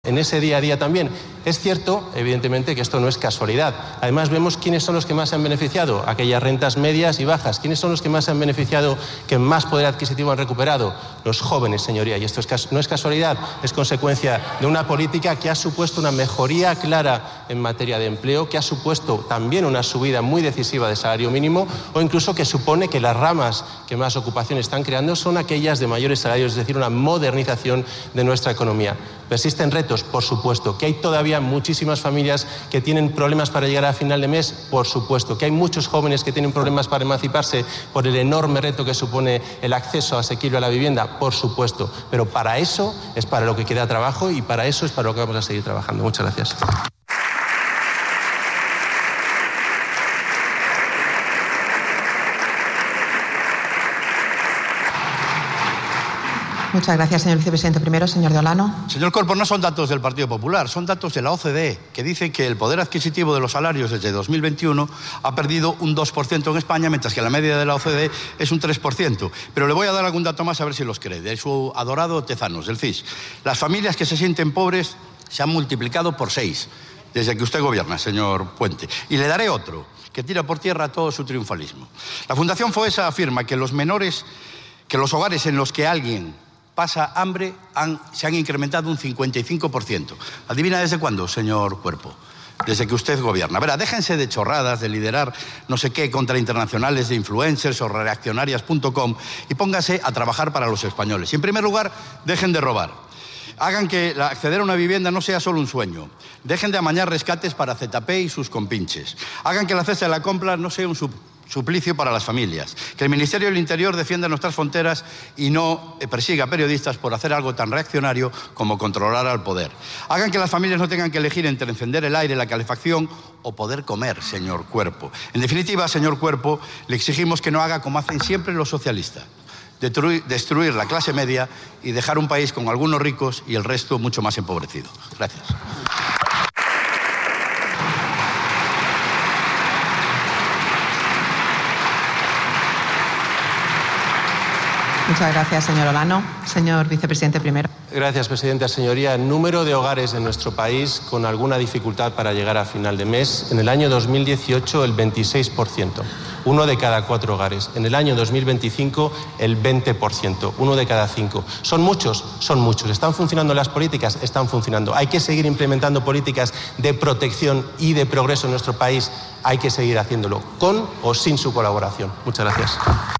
En ese día a día también. Es cierto, evidentemente, que esto no es casualidad. Además, vemos quiénes son los que más se han beneficiado, aquellas rentas medias y bajas. ¿Quiénes son los que más se han beneficiado, que más poder adquisitivo han recuperado? Los jóvenes, señoría. Y esto no es casualidad, es consecuencia de una política que ha supuesto una mejoría clara en materia de empleo, que ha supuesto también una subida muy decisiva del salario mínimo, o incluso que supone que las ramas que más ocupación están creando son aquellas de mayores salarios, es decir, una modernización de nuestra economía. Persisten retos, por supuesto. Que hay todavía muchísimas familias que tienen problemas para llegar a final de mes, por supuesto. Que hay muchos jóvenes que tienen problemas para emanciparse por el enorme reto que supone el acceso asequible a la vivienda, por supuesto. Pero para eso es para lo que queda trabajo y para eso es para lo que vamos a seguir trabajando. Muchas gracias. Muchas gracias, señor vicepresidente. Primero, señor de Olano. Señor Corpo, no son datos del Partido Popular, son datos de la OCDE, que dicen que el poder adquisitivo de los salarios desde 2021 ha perdido un 2% en España, mientras que la media de la OCDE es un 3%. Pero le voy a dar algún dato más a ver si los cree. De su adorado Tezanos, del CIS. Las familias que se sienten pobres se han multiplicado por 6 desde que usted gobierna, señor Puente. Y le daré otro, que tira por tierra todo su triunfalismo. La Fundación FOESA afirma que los hogares en los que alguien pasa hambre se han incrementado un 55%. ¿Adivina desde cuándo, señor Cuerpo? Desde que usted gobierna. Verá, déjense de chorradas, de liderar no sé qué contra internacionales de influencers o reaccionarias.com y póngase a trabajar para los españoles. Y en primer lugar, dejen de robar. Hagan que acceder a una vivienda no sea solo un sueño. Dejen de amañar rescates para ZP y sus compinches. Hagan que la cesta de la compra no sea un suplicio para las familias. Que el Ministerio del Interior defienda nuestras fronteras y no persiga a periodistas por hacer algo tan reaccionario como controlar al poder. Hagan que las familias no tengan que elegir entre encender el aire, la calefacción o poder comer, señor Cuerpo. En definitiva, señor Cuerpo, le exigimos que no haga como hacen siempre los socialistas. Destruir la clase media y dejar un país con algunos ricos y el resto mucho más empobrecido. Gracias. Muchas gracias, señor Olano. Señor vicepresidente, primero. Gracias, presidenta. Señoría, el número de hogares en nuestro país con alguna dificultad para llegar a final de mes, en el año 2018 el 26%, 1 de cada 4 hogares. En el año 2025 el 20%, 1 de cada 5. ¿Son muchos? Son muchos. ¿Están funcionando las políticas? Están funcionando. ¿Hay que seguir implementando políticas de protección y de progreso en nuestro país? Hay que seguir haciéndolo, con o sin su colaboración. Muchas gracias.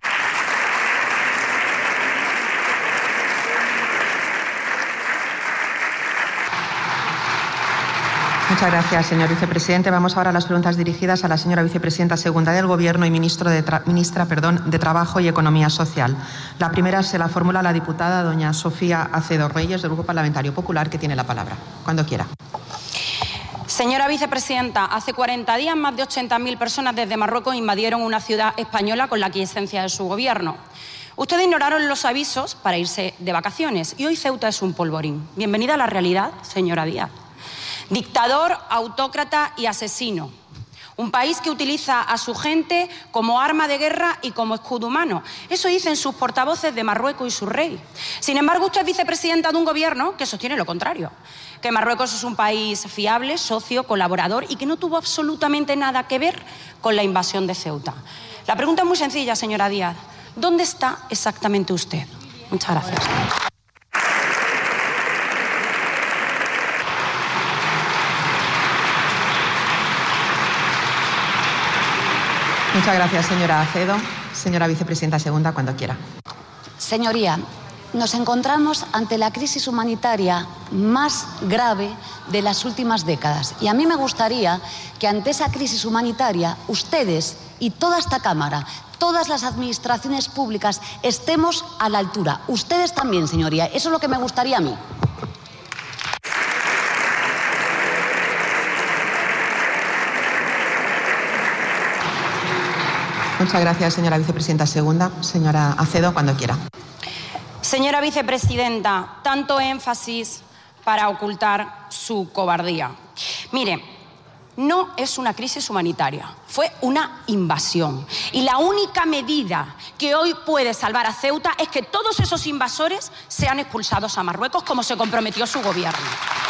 Muchas gracias, señor vicepresidente. Vamos ahora a las preguntas dirigidas a la señora vicepresidenta segunda del Gobierno y ministra de Trabajo y Economía Social. La primera se la formula la diputada doña Sofía Acedo Reyes, del Grupo Parlamentario Popular, que tiene la palabra. Cuando quiera. Señora vicepresidenta, hace 40 días más de 80.000 personas desde Marruecos invadieron una ciudad española con la aquiescencia de su Gobierno. Ustedes ignoraron los avisos para irse de vacaciones y hoy Ceuta es un polvorín. Bienvenida a la realidad, señora Díaz. Dictador, autócrata y asesino. Un país que utiliza a su gente como arma de guerra y como escudo humano. Eso dicen sus portavoces de Marruecos y su rey. Sin embargo, usted es vicepresidenta de un gobierno que sostiene lo contrario. Que Marruecos es un país fiable, socio, colaborador y que no tuvo absolutamente nada que ver con la invasión de Ceuta. La pregunta es muy sencilla, señora Díaz. ¿Dónde está exactamente usted? Muchas gracias. Muchas gracias, señora Acedo. Señora vicepresidenta segunda, cuando quiera. Señoría, nos encontramos ante la crisis humanitaria más grave de las últimas décadas. Y a mí me gustaría que ante esa crisis humanitaria, ustedes y toda esta Cámara, todas las administraciones públicas, estemos a la altura. Ustedes también, señoría. Eso es lo que me gustaría a mí. Muchas gracias, señora vicepresidenta segunda. Señora Acedo, cuando quiera. Señora vicepresidenta, tanto énfasis para ocultar su cobardía. Mire, no es una crisis humanitaria, fue una invasión. Y la única medida que hoy puede salvar a Ceuta es que todos esos invasores sean expulsados a Marruecos, como se comprometió su gobierno.